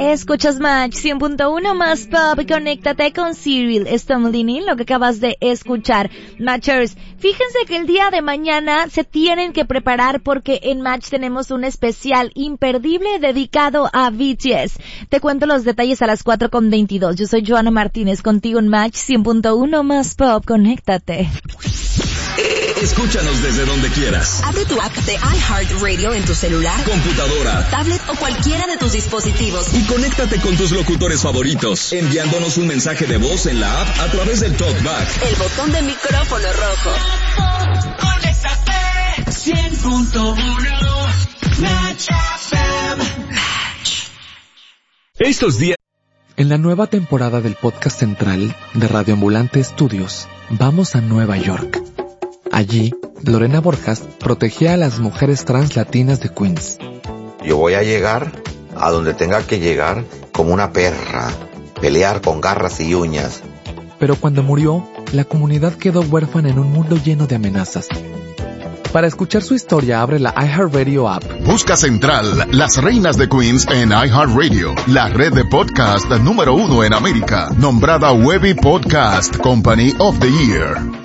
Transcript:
Escuchas Match 100.1 más pop, conéctate con Cyril Stomlini, lo que acabas de escuchar. Matchers, fíjense que el día de mañana se tienen que preparar porque en Match tenemos un especial imperdible dedicado a BTS. Te cuento los detalles a las 4:22. Yo soy Joana Martínez, contigo en Match 100.1 más pop, conéctate. Escúchanos desde donde quieras. Abre tu app de iHeartRadio en tu celular, computadora, tablet o cualquiera de tus dispositivos. Y conéctate con tus locutores favoritos, enviándonos un mensaje de voz en la app a través del TalkBack. El botón de micrófono rojo. Conéctate 100.1 Match FM. Estos días. En la nueva temporada del podcast central de Radio Ambulante Studios, vamos a Nueva York. Allí, Lorena Borjas protegía a las mujeres trans latinas de Queens. Yo voy a llegar a donde tenga que llegar como una perra, pelear con garras y uñas. Pero cuando murió, la comunidad quedó huérfana en un mundo lleno de amenazas. Para escuchar su historia, abre la iHeartRadio app. Busca Central, las reinas de Queens en iHeartRadio, la red de podcast número 1 en América, nombrada Webby Podcast Company of the Year.